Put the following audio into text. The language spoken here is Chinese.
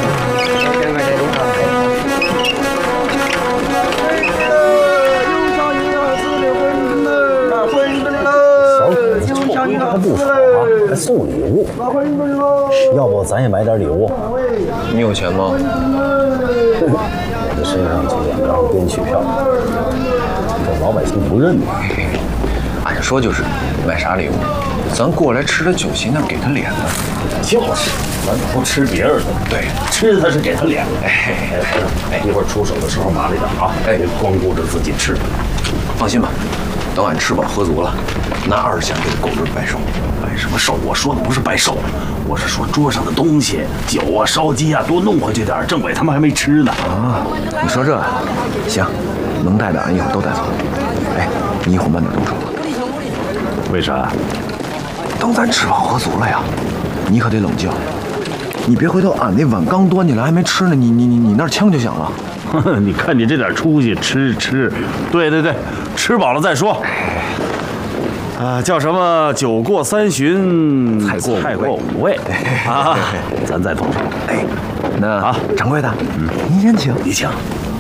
还不少啊，还送礼物。要不咱也买点礼物？ 你有钱吗？ 我的身上就2张边区票，这老百姓不认呢。 按说就是买啥礼物？咱过来吃的酒席，那给他脸了。 就是，咱不吃别人的， 对， 吃他是给他脸了。 哎， 一会儿出手的时候麻利点啊！别光顾着自己吃。 放心吧，等俺吃饱喝足了，拿20钱给他狗日拜寿。 拜什么寿？我说的不是拜寿，我是说桌上的东西，酒啊、烧鸡啊，多弄回去点。政委他们还没吃呢。 啊，你说这，行，能带的俺一会儿都带走。哎，你一会儿慢点动手。 为啥？ 等咱吃饱喝足了呀，你可得冷静。你别回头俺那碗刚端起来还没吃呢，你那枪就响了。 你看你这点出息，吃，对，吃饱了再说。叫什么？酒过3巡，菜过5味啊！咱再动手。 哎，那掌柜的，您先请， 你请。